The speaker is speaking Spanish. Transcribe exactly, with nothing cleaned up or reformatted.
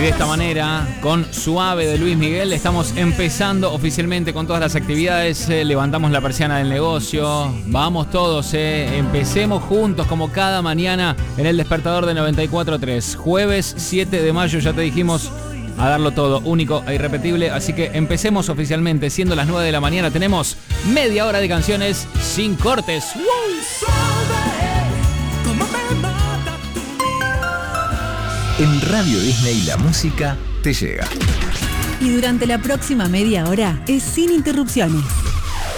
de esta manera, con Suave de Luis Miguel, estamos empezando oficialmente con todas las actividades. Eh, levantamos la persiana del negocio. Vamos todos, eh. empecemos juntos como cada mañana en el despertador de noventa y cuatro punto tres. Jueves siete de mayo, ya te dijimos, a darlo todo, único e irrepetible. Así que empecemos oficialmente, siendo las nueve de la mañana. Tenemos media hora de canciones sin cortes. ¡Wow! En Radio Disney la música te llega. Y durante la próxima media hora es sin interrupciones.